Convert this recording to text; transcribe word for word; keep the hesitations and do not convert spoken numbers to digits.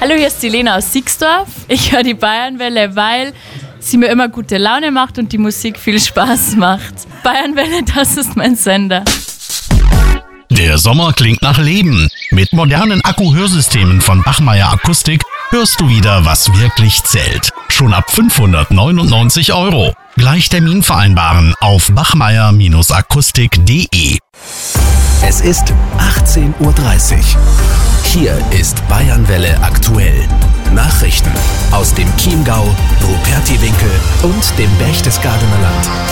Hallo, hier ist die Lena aus Siegsdorf. Ich höre die Bayernwelle, weil sie mir immer gute Laune macht und die Musik viel Spaß macht. Bayernwelle, das ist mein Sender. Der Sommer klingt nach Leben. Mit modernen Akku-Hörsystemen von Bachmeier Akustik hörst du wieder, was wirklich zählt. Schon ab fünfhundertneunundneunzig Euro. Gleich Termin vereinbaren auf bachmeier akustik punkt de. Es ist achtzehn Uhr dreißig. Hier ist Bayernwelle aktuell. Nachrichten aus dem Chiemgau, Rupertiwinkel und dem Berchtesgadener Land.